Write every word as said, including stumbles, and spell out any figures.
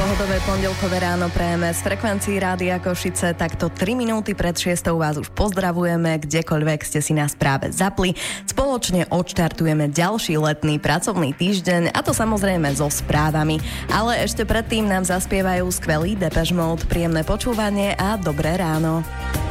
Pohodové pondelkové ráno prejeme z frekvencií Rádia Košice. Takto tri minúty pred šiestou vás už pozdravujeme, kdekoľvek ste si nás práve zapli. Spoločne odštartujeme ďalší letný pracovný týždeň, a to samozrejme so správami. Ale ešte predtým nám zaspievajú skvelý Depeche Mode. Príjemné počúvanie a dobré ráno.